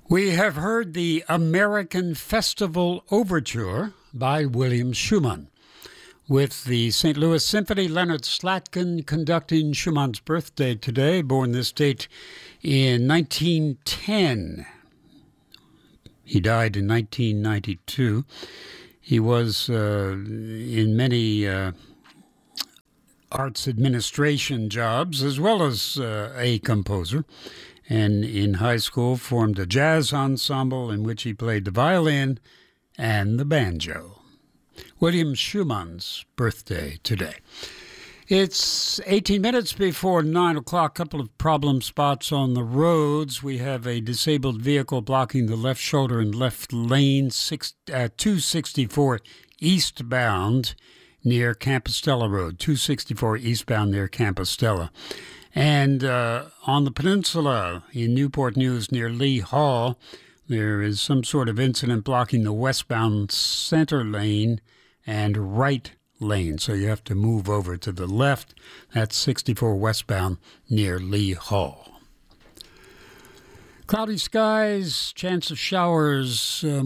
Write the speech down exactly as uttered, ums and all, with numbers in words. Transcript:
We have heard the American Festival Overture by William Schumann. With the Saint Louis Symphony, Leonard Slatkin conducting Schumann's birthday today, born this date in nineteen ten. He died in nineteen ninety-two. He was uh, in many uh, arts administration jobs, as well as uh, a composer. And in high school formed a jazz ensemble in which he played the violin and the banjo. William Schumann's birthday today. It's eighteen minutes before nine o'clock. Couple of problem spots on the roads. We have a disabled vehicle blocking the left shoulder and left lane, six, uh, two sixty-four eastbound near Compostela Road. two sixty-four eastbound near Compostela. And uh, on the peninsula in Newport News near Lee Hall, there is some sort of incident blocking the westbound center lane and right lane. So you have to move over to the left. That's sixty-four westbound near Lee Hall. Cloudy skies, chance of showers. Um,